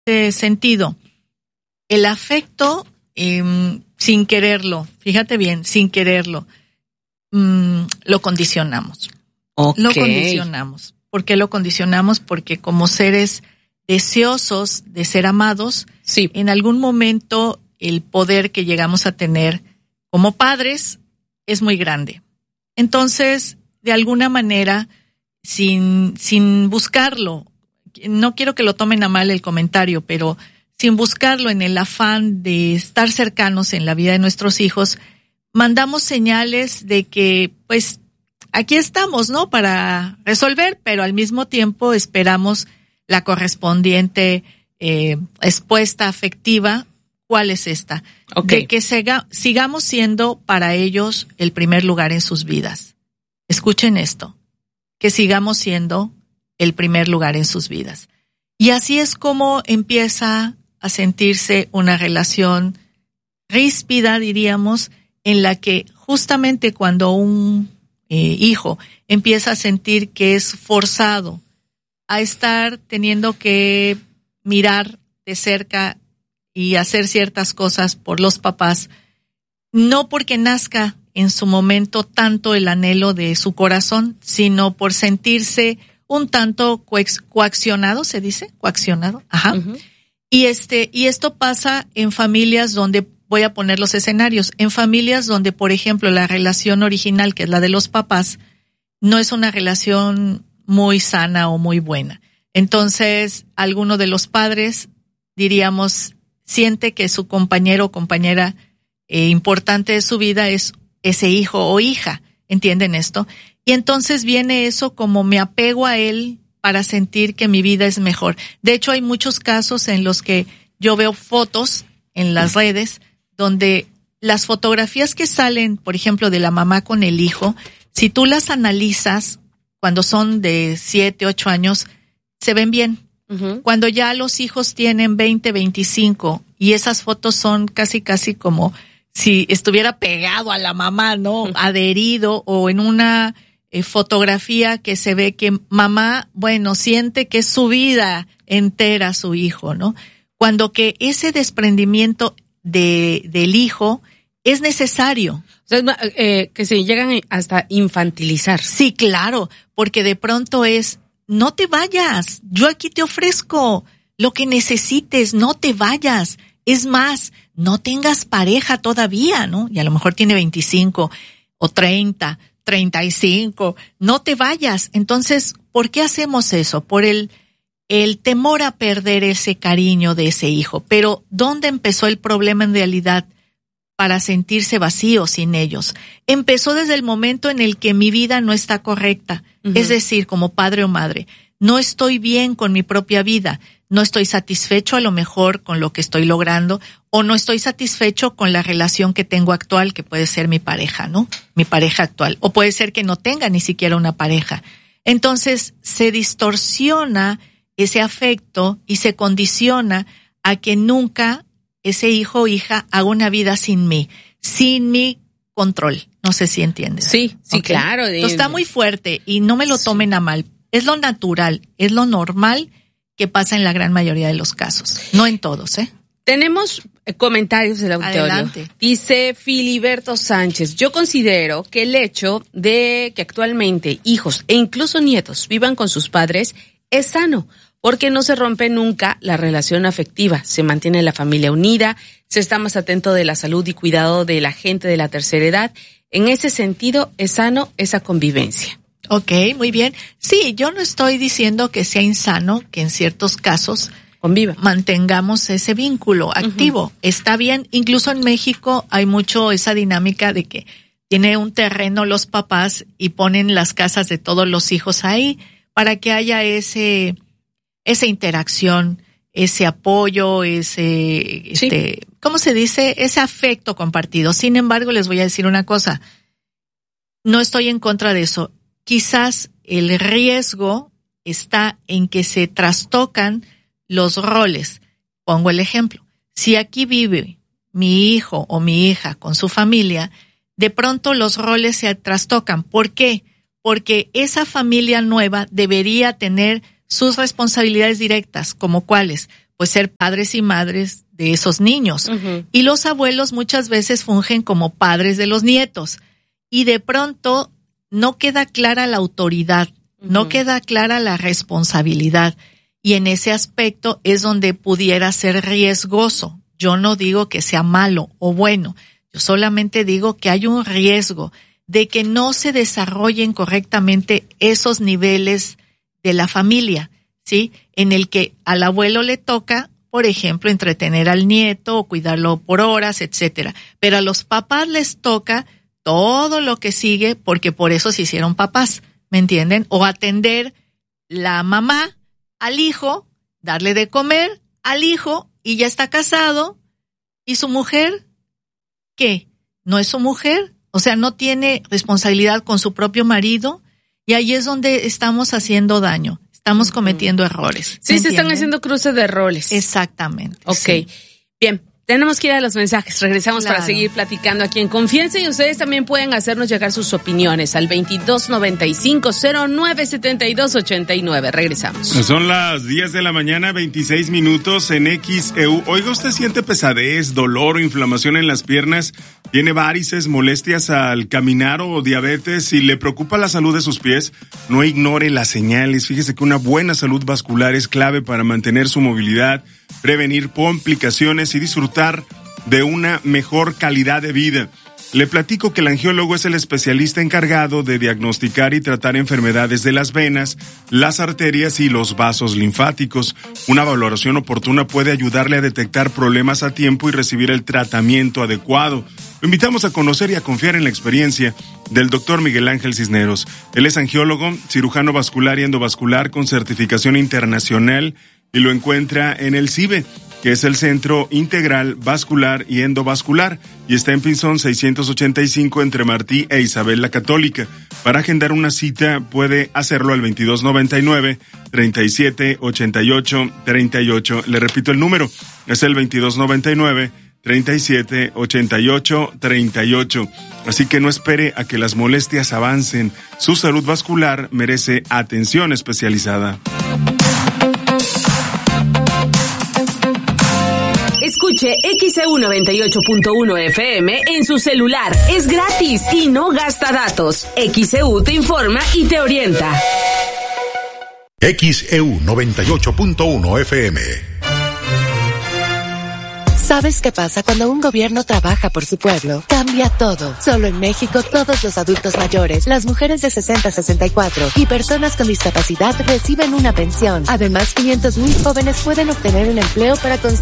este sentido. El afecto, sin quererlo, fíjate bien, sin quererlo, lo condicionamos. Okay. Lo condicionamos. ¿Por qué lo condicionamos? Porque como seres deseosos de ser amados, sí, en algún momento el poder que llegamos a tener como padres es muy grande. Entonces, de alguna manera, sin buscarlo, no quiero que lo tomen a mal el comentario, pero sin buscarlo, en el afán de estar cercanos en la vida de nuestros hijos, mandamos señales de que, pues, aquí estamos, ¿no?, para resolver, pero al mismo tiempo esperamos la correspondiente respuesta afectiva. ¿Cuál es esta? Okay. De que sigamos siendo para ellos el primer lugar en sus vidas. Escuchen esto, que sigamos siendo el primer lugar en sus vidas. Y así es como empieza a sentirse una relación ríspida, diríamos, en la que justamente cuando un hijo empieza a sentir que es forzado a estar teniendo que mirar de cerca y hacer ciertas cosas por los papás, no porque nazca en su momento tanto el anhelo de su corazón, sino por sentirse un tanto coaccionado, ¿se dice? Coaccionado, ajá. Uh-huh. Y esto pasa en familias donde, voy a poner los escenarios, en familias donde, por ejemplo, la relación original, que es la de los papás, no es una relación muy sana o muy buena. Entonces, alguno de los padres, diríamos, siente que su compañero o compañera importante de su vida es ese hijo o hija, ¿entienden esto? Y entonces viene eso como me apego a él para sentir que mi vida es mejor. De hecho, hay muchos casos en los que yo veo fotos en las redes donde las fotografías que salen, por ejemplo, de la mamá con el hijo, si tú las analizas cuando son de 7, 8 años, se ven bien. Uh-huh. Cuando ya los hijos tienen 20, 25 y esas fotos son casi como si estuviera pegado a la mamá, ¿no? Adherido, o en una fotografía que se ve que mamá, bueno, siente que es su vida entera su hijo, ¿no? Cuando que ese desprendimiento del hijo es necesario. O sea, que se llegan hasta infantilizar. Sí, claro, porque de pronto es, no te vayas, yo aquí te ofrezco lo que necesites, no te vayas. Es más, no tengas pareja todavía, ¿no? Y a lo mejor tiene 25 o 30, 35, no te vayas. Entonces, ¿por qué hacemos eso? Por el temor a perder ese cariño de ese hijo. Pero, ¿dónde empezó el problema en realidad para sentirse vacío sin ellos? Empezó desde el momento en el que mi vida no está correcta. Uh-huh. Es decir, como padre o madre, no estoy bien con mi propia vida. No estoy satisfecho a lo mejor con lo que estoy logrando, o no estoy satisfecho con la relación que tengo actual, que puede ser mi pareja, ¿no? Mi pareja actual. O puede ser que no tenga ni siquiera una pareja. Entonces, se distorsiona ese afecto y se condiciona a que nunca ese hijo o hija haga una vida sin mi control. No sé si entiendes. Sí, okay. Claro. Entonces, está muy fuerte y no me lo tomen a mal. Es lo natural, es lo normal que pasa en la gran mayoría de los casos. No en todos, ¿eh? Tenemos comentarios del auditorio. Adelante. Dice Filiberto Sánchez, yo considero que el hecho de que actualmente hijos e incluso nietos vivan con sus padres es sano, porque no se rompe nunca la relación afectiva, se mantiene la familia unida, se está más atento de la salud y cuidado de la gente de la tercera edad. En ese sentido, es sano esa convivencia. Ok, muy bien. Sí, yo no estoy diciendo que sea insano que en ciertos casos conviva, mantengamos ese vínculo activo. Uh-huh. Está bien, incluso en México hay mucho esa dinámica de que tiene un terreno los papás y ponen las casas de todos los hijos ahí para que haya esa interacción, ese apoyo, ¿cómo se dice? Ese afecto compartido. Sin embargo, les voy a decir una cosa. No estoy en contra de eso. Quizás el riesgo está en que se trastocan los roles. Pongo el ejemplo. Si aquí vive mi hijo o mi hija con su familia, de pronto los roles se trastocan. ¿Por qué? Porque esa familia nueva debería tener sus responsabilidades directas, ¿como cuáles? pues ser padres y madres de esos niños. Uh-huh. Y los abuelos muchas veces fungen como padres de los nietos. Y de pronto no queda clara la autoridad, uh-huh. no queda clara la responsabilidad. Y en ese aspecto es donde pudiera ser riesgoso. Yo no digo que sea malo o bueno, yo solamente digo que hay un riesgo de que no se desarrollen correctamente esos niveles de la familia, ¿sí? En el que al abuelo le toca, por ejemplo, entretener al nieto o cuidarlo por horas, etcétera. Pero a los papás les toca todo lo que sigue porque por eso se hicieron papás, ¿me entienden? O atender la mamá al hijo, darle de comer al hijo y ya está casado. ¿Y su mujer? ¿Qué? ¿No es su mujer? O sea, no tiene responsabilidad con su propio marido y ahí es donde estamos haciendo daño, estamos cometiendo errores. Sí, se están haciendo cruces de roles. Exactamente. Ok, sí. Bien. Tenemos que ir a los mensajes. Regresamos para seguir platicando aquí en Confianza y ustedes también pueden hacernos llegar sus opiniones al 2295-0972-89. Regresamos. Son las 10 de la mañana, 26 minutos en XEU. Oiga, ¿usted siente pesadez, dolor o inflamación en las piernas? ¿Tiene varices, molestias al caminar o diabetes? Si le preocupa la salud de sus pies, no ignore las señales. Fíjese que una buena salud vascular es clave para mantener su movilidad, prevenir complicaciones y disfrutar de una mejor calidad de vida. Le platico que el angiólogo es el especialista encargado de diagnosticar y tratar enfermedades de las venas, las arterias y los vasos linfáticos. Una valoración oportuna puede ayudarle a detectar problemas a tiempo y recibir el tratamiento adecuado. Lo invitamos a conocer y a confiar en la experiencia del doctor Miguel Ángel Cisneros. Él es angiólogo, cirujano vascular y endovascular con certificación internacional y lo encuentra en el CIVE, que es el Centro Integral Vascular y Endovascular, y está en Pinzón 685 entre Martí e Isabel la Católica. Para agendar una cita puede hacerlo al 2299-3788-38. Le repito el número, es el 2299-3788-38. Así que no espere a que las molestias avancen. Su salud vascular merece atención especializada. Escuche XEU 98.1 FM en su celular. Es gratis y no gasta datos. XEU te informa y te orienta. XEU 98.1 FM. ¿Sabes qué pasa cuando un gobierno trabaja por su pueblo? Cambia todo. Solo en México, todos los adultos mayores, las mujeres de 60 a 64 y personas con discapacidad reciben una pensión. Además, 500,000 jóvenes pueden obtener un empleo para